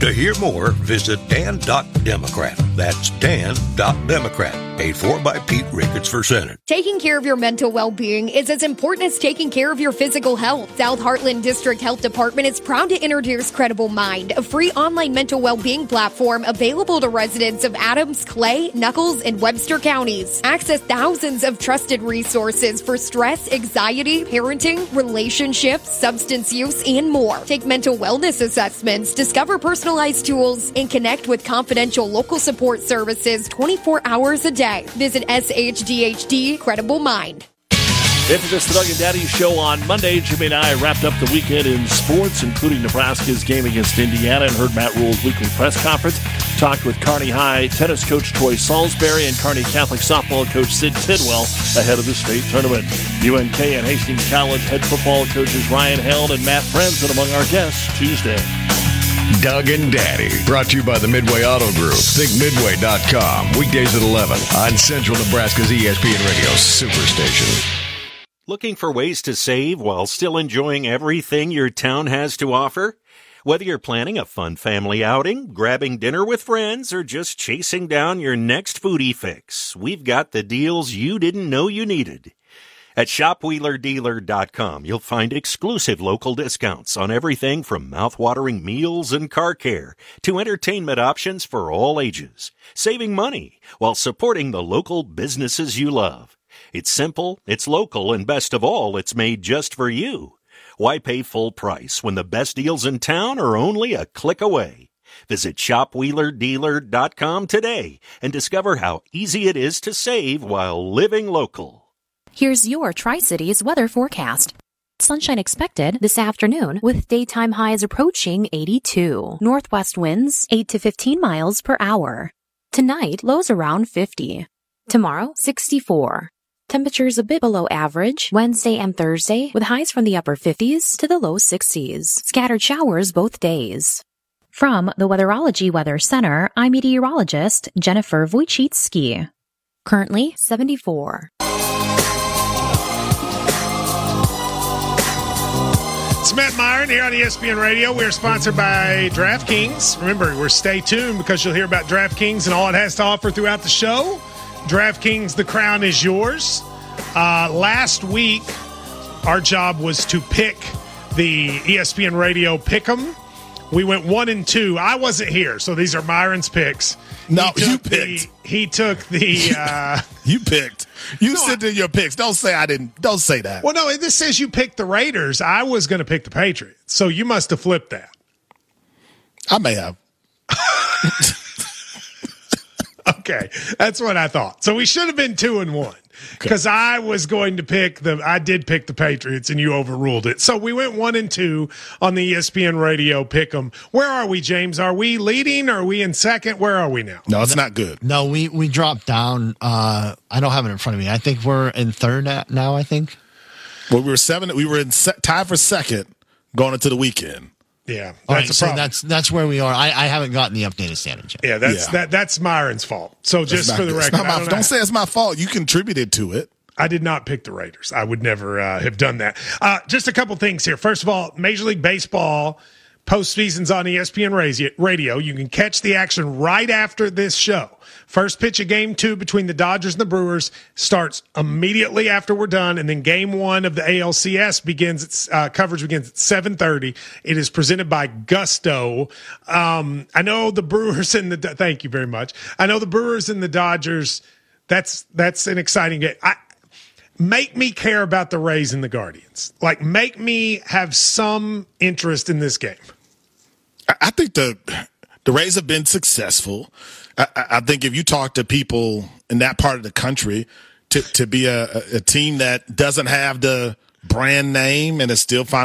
To hear more, visit Dan.Democrat. That's Dan.Democrat. Paid for by Pete Ricketts for Senate. Taking care of your mental well-being is as important as taking care of your physical health. South Heartland District Health Department is proud to introduce Credible Mind, a free online mental well-being platform available to residents of Adams, Clay, Nuckolls, and Webster counties. Access thousands of trusted resources for stress, anxiety, parenting, relationships, substance use, and more. Take mental wellness assessments, discover personalized tools, and connect with confidential local support services 24 hours a day. Visit SHDHD Credible Mind. After this, the Doug and Daddy Show on Monday, Jimmy and I wrapped up the weekend in sports, including Nebraska's game against Indiana, and heard Matt Rule's weekly press conference. Talked with Kearney High tennis coach Troy Salisbury and Kearney Catholic softball coach Sid Tidwell ahead of the state tournament. UNK and Hastings College head football coaches Ryan Held and Matt Frenzen among our guests Tuesday. Doug and Daddy, brought to you by the Midway Auto Group. ThinkMidway.com. Weekdays at 11 on Central Nebraska's ESPN Radio Superstation. Looking for ways to save while still enjoying everything your town has to offer? Whether you're planning a fun family outing, grabbing dinner with friends, or just chasing down your next foodie fix, we've got the deals you didn't know you needed. At ShopWheelerDealer.com, you'll find exclusive local discounts on everything from mouthwatering meals and car care to entertainment options for all ages, saving money while supporting the local businesses you love. It's simple, it's local, and best of all, it's made just for you. Why pay full price when the best deals in town are only a click away? Visit ShopWheelerDealer.com today and discover how easy it is to save while living local. Here's your Tri-Cities weather forecast. Sunshine expected this afternoon with daytime highs approaching 82. Northwest winds 8 to 15 miles per hour. Tonight, lows around 50. Tomorrow, 64. Temperatures a bit below average Wednesday and Thursday with highs from the upper 50s to the low 60s. Scattered showers both days. From the Weatherology Weather Center, I'm meteorologist Jennifer Wojcicki. Currently 74. It's Matt Myron here on ESPN Radio. We're sponsored by DraftKings. Remember, we're stay tuned because you'll hear about DraftKings and all it has to offer throughout the show. DraftKings, the crown is yours. Last week, our job was to pick the ESPN Radio Pick'em. We went 1-2. I wasn't here, so these are Myron's picks. No, you picked. He took the. You picked. You said in your picks. Don't say I didn't. Don't say that. Well, no, this says you picked the Raiders. I was going to pick the Patriots, so you must have flipped that. I may have. Okay, that's what I thought. So we should have been 2-1 because I was going to pick I did pick the Patriots and you overruled it. So we went 1-2 on the ESPN Radio Pick'em. Where are we, James? Are we leading? Are we in second? Where are we now? No, it's not good. No, we dropped down. I don't have it in front of me. I think we're in third now. I think. Well, we were 7. We were in tied for second going into the weekend. Yeah, that's a problem. So that's where we are. I haven't gotten the updated standings yet. Yeah, that's Myron's fault. So just for the record, don't say it's my fault. You contributed to it. I did not pick the Raiders. I would never have done that. Just a couple things here. First of all, Major League Baseball postseason's on ESPN Radio. You can catch the action right after this show. First pitch of Game 2 between the Dodgers and the Brewers starts immediately after we're done, and then Game 1 of the ALCS begins. Coverage begins at 7:30. It is presented by Gusto. I know the Brewers and thank you very much. I know the Brewers and the Dodgers. That's an exciting game. Make me care about the Rays and the Guardians. Like, make me have some interest in this game. I think the Rays have been successful. I think if you talk to people in that part of the country, to be a team that doesn't have the brand name and is still finding